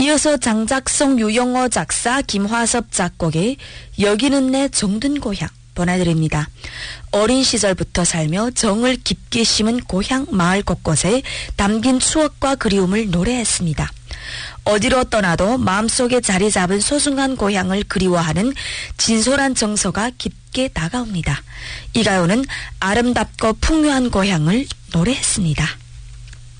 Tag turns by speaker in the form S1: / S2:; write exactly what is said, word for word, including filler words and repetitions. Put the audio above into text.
S1: 이어서 장작성 유영어 작사 김화섭 작곡의 여기는 내 정든 고향 보내드립니다. 어린 시절부터 살며 정을 깊게 심은 고향 마을 곳곳에 담긴 추억과 그리움을 노래했습니다. 어디로 떠나도 마음속에 자리 잡은 소중한 고향을 그리워하는 진솔한 정서가 깊게 다가옵니다. 이 가요는 아름답고 풍요한 고향을 노래했습니다.